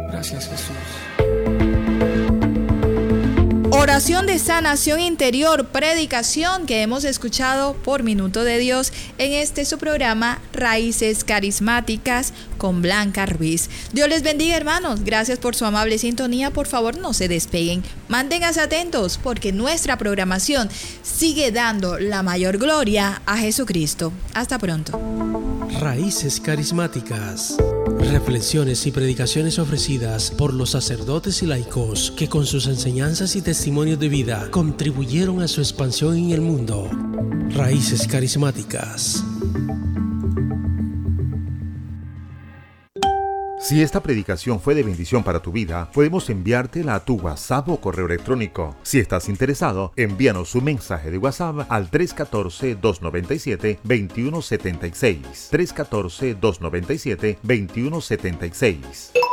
Gracias, Jesús. Oración de sanación interior, predicación que hemos escuchado por Minuto de Dios en su programa Raíces Carismáticas con Blanca Ruiz. Dios les bendiga, hermanos. Gracias por su amable sintonía. Por favor, no se despeguen. Manténganse atentos porque nuestra programación sigue dando la mayor gloria a Jesucristo. Hasta pronto. Raíces Carismáticas. Reflexiones y predicaciones ofrecidas por los sacerdotes y laicos que con sus enseñanzas y testimonios de vida contribuyeron a su expansión en el mundo. Raíces Carismáticas. Si esta predicación fue de bendición para tu vida, podemos enviártela a tu WhatsApp o correo electrónico. Si estás interesado, envíanos un mensaje de WhatsApp al 314-297-2176. 314-297-2176.